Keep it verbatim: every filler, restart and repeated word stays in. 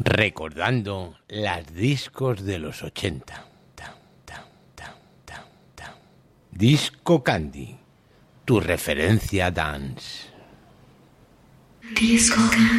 recordando las discos de los ochenta. Disco Candy, tu referencia dance. Disco Candy.